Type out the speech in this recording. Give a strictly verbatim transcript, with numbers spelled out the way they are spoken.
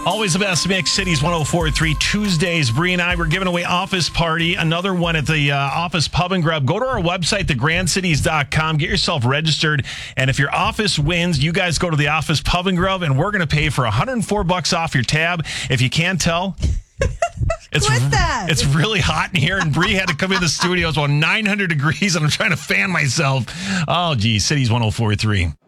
Always the best mix. Cities one oh four point three Tuesdays. Bree and I were giving away Office Party, another one at the uh, Office Pub and Grub. Go to our website, the grand cities dot com. Get yourself registered. And if your office wins, you guys go to the Office Pub and Grub, and we're going to pay for one hundred four bucks off your tab. If you can't tell, it's Quit that. It's really hot in here, and Bree had to come in the studio. It's about nine hundred degrees, and I'm trying to fan myself. Oh, geez. Cities one oh four point three.